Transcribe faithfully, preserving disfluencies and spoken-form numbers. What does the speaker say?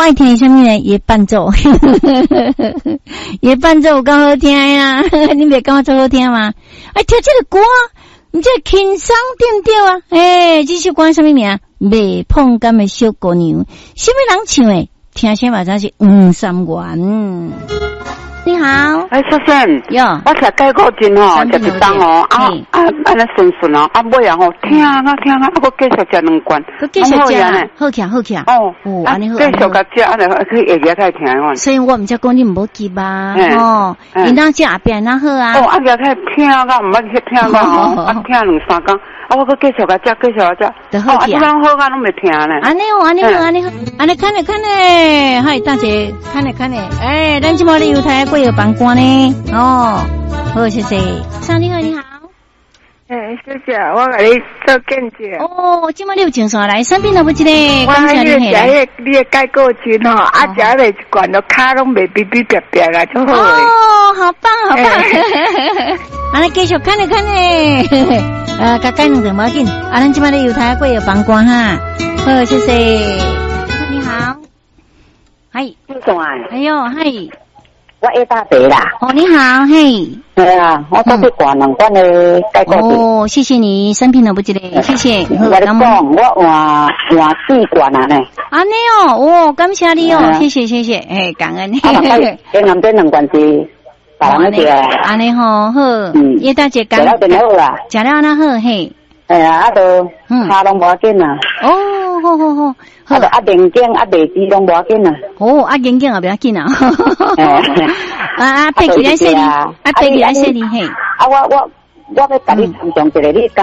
爱听什么呢？也伴奏，也伴奏够好听呀！你袂感觉最好听吗？哎，听这个歌，你这轻松对不对啊？哎，这首歌什么名？未碰干的小姑娘，什么人唱的？听声话真是吴三元。你好， 哎，先生， 哟， 我食解果真吼，食一档哦，啊啊，安尼顺顺哦，啊尾啊吼，听啊听啊，啊，我继续食两罐， 我继续食啦，好起好起哦， 哦，安尼好， 继续甲食，安尼去下下开听我。 所以我唔只讲你唔好急吧，哦，你当食后边那好啊。 哦，啊下开听啊，唔捌去听个吼，啊听两三工，啊我佮继續甲食，繼續甲食， 就好食。 啊，好啊，攏未聽呢。 安尼好，安尼好，安尼好，安尼看咧看咧，嗨，大姐，看咧看咧，哎，咱即摆咧有台贵有房官呢，哦，好，謝謝。上你好，你好。 哎，謝謝，我甲你做見證。 哦，即擺你有請上來，身邊有冇一個？ 我迄個食迄個你個解果真吼，啊食落一罐都骹攏未嗶嗶白白啊，就好誒。 哦，好棒，好棒。安尼繼續看咧看咧。呃，甲解两阵无要紧，啊，咱即摆咧有台贵有房官哈，好，謝謝。你好，係， 你做啊？ 哎呦，係， 我下大地啦。 哦，你好，嘿。 係啊，我都去掛兩罐的解果。 哦，謝謝你，生病了不一個，謝謝。 我咧講，我換換四罐啊呢。 安尼哦，哦，感謝你哦，謝謝謝謝，哎，感恩。 啊，咁咁咁這兩罐是。安尼， 安尼吼好，嗯，葉大姐講，食了真好啦， 食了那好嘿， 哎呀，啊都，嗯，下攏無要緊啦， 哦，好好好， 啊都啊眼鏡啊鼻子攏無要緊啦， 哦，啊眼鏡也不要緊啊，啊啊，背起來說你，啊背起來說你嘿， 啊我我我要甲你參詳一個，你